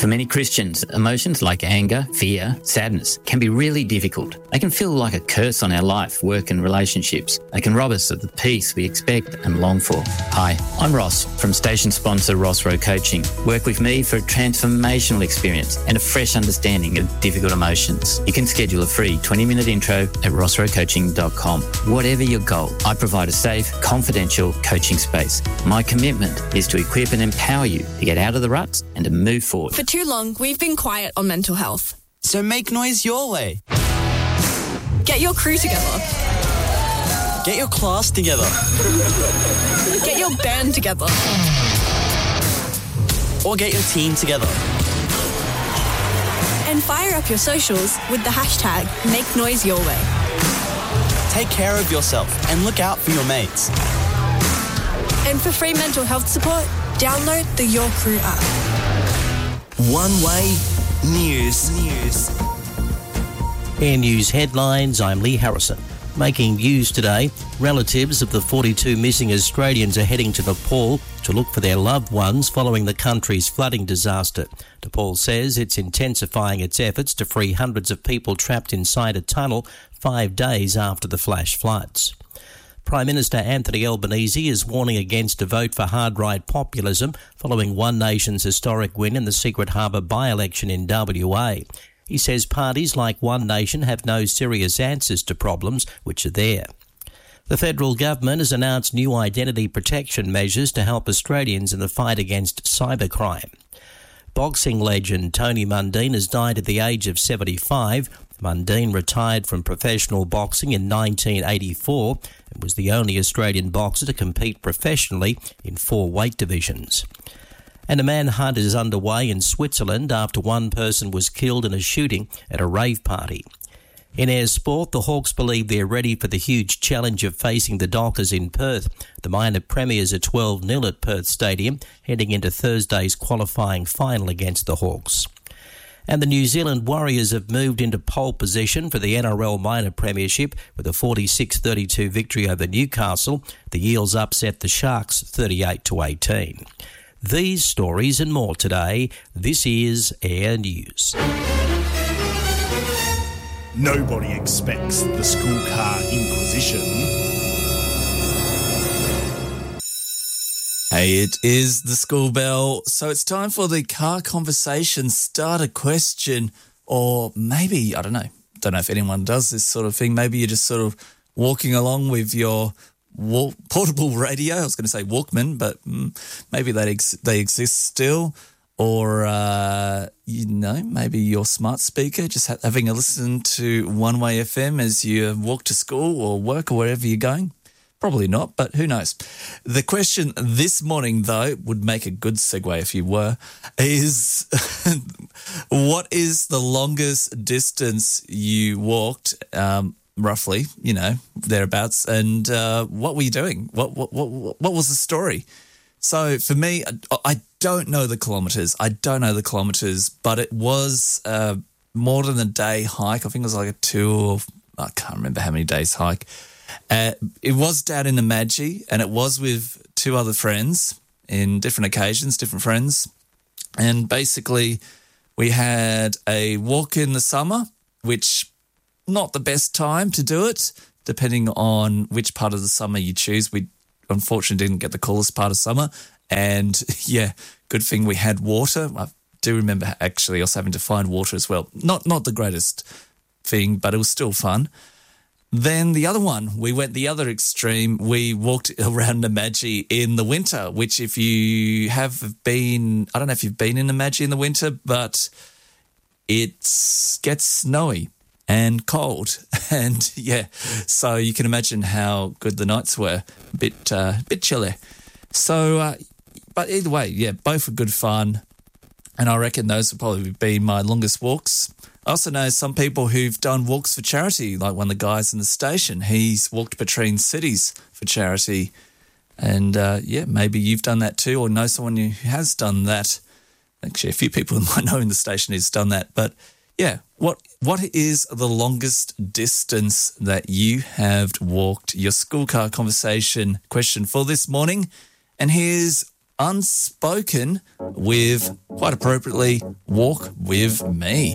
For many Christians, emotions like anger, fear, sadness can be really difficult. They can feel like a curse on our life, work and relationships. They can rob us of the peace we expect and long for. Hi, I'm Ross from station sponsor Ross Rowe Coaching. Work with me for a transformational experience and a fresh understanding of difficult emotions. You can schedule a free 20-minute intro at rossrowecoaching.com. Whatever your goal, I provide a safe, confidential coaching space. My commitment is to equip and empower you to get out of the ruts and to move forward. For too long, we've been quiet on mental health. So make noise your way. Get your crew together. Get your class together. Get your band together. Or get your team together. And fire up your socials with the hashtag #MakeNoiseYourWay. Take care of yourself and look out for your mates. And for free mental health support, download the Your Crew app. One Way News. In news headlines, I'm Lee Harrison. Making news today, relatives of the 42 missing Australians are heading to Nepal to look for their loved ones following the country's flooding disaster. Nepal says it's intensifying its efforts to free hundreds of people trapped inside a tunnel 5 days after the flash floods. Prime Minister Anthony Albanese is warning against a vote for hard-right populism following One Nation's historic win in the Secret Harbour by-election in WA. He says parties like One Nation have no serious answers to problems which are there. The federal government has announced new identity protection measures to help Australians in the fight against cybercrime. Boxing legend Tony Mundine has died at the age of 75. Mundine retired from professional boxing in 1984 and was the only Australian boxer to compete professionally in 4 weight divisions. And a manhunt is underway in Switzerland after one person was killed in a shooting at a rave party. In air sport, the Hawks believe they're ready for the huge challenge of facing the Dockers in Perth. The minor premiers are 12-0 at Perth Stadium, heading into Thursday's qualifying final against the Hawks. And the New Zealand Warriors have moved into pole position for the NRL Minor Premiership with a 46-32 victory over Newcastle. The Eels upset the Sharks 38-18. These stories and more today. This is Air News. Nobody expects the school car inquisition. Hey, it is the school bell, so it's time for the car conversation starter question, or maybe, I don't know if anyone does this sort of thing. Maybe you're just sort of walking along with your portable radio. I was going to say Walkman, but maybe they exist still. Or, maybe your smart speaker, just having a listen to One Way FM as you walk to school or work or wherever you're going. Probably not, but who knows. The question this morning, though, would make a good segue if you were, is what is the longest distance you walked, roughly, thereabouts, and what were you doing? What was the story? So for me, I don't know the kilometres. But it was more than a day hike. I think it was like I can't remember how many days hike. It was down in the Namadgi, and it was with 2 other friends in different occasions, different friends. And basically we had a walk in the summer, which not the best time to do it, depending on which part of the summer you choose. We unfortunately didn't get the coolest part of summer. And yeah, good thing we had water. I do remember actually us having to find water as well. Not the greatest thing, but it was still fun. Then the other one, we went the other extreme. We walked around Namadgi in the winter, which if you have been, I don't know if you've been in Namadgi in the winter, but it gets snowy and cold. And yeah, so you can imagine how good the nights were. A bit chilly. So, but either way, yeah, both were good fun. And I reckon those would probably be my longest walks. I also know some people who've done walks for charity, like one of the guys in the station. He's walked between cities for charity. And, maybe you've done that too, or know someone who has done that. Actually, a few people I know in the station who's done that. But, yeah, what is the longest distance that you have walked? Your school car conversation question for this morning. And here's Unspoken with quite appropriately, walk with me.